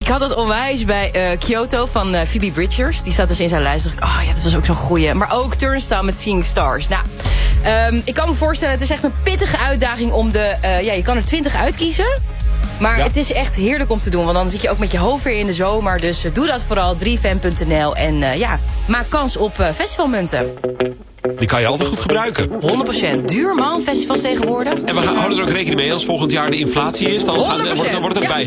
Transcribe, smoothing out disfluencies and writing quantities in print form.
had dat onwijs bij Kyoto van Phoebe Bridgers. Die staat dus in zijn lijst. Dacht ik, oh ja, dat was ook zo'n goeie. Maar ook Turnstile met Seeing Stars. Nou, ik kan me voorstellen, het is echt een pittige uitdaging om je kan er 20 uitkiezen. Maar het is echt heerlijk om te doen. Want dan zit je ook met je hoofd weer in de zomer. Dus doe dat vooral, 3fam.nl. En maak kans op festivalmunten. Die kan je altijd goed gebruiken. 100%. Duur man, festivals tegenwoordig. En we houden er ook rekening mee als volgend jaar de inflatie is. Dan wordt het ook bijgesteld.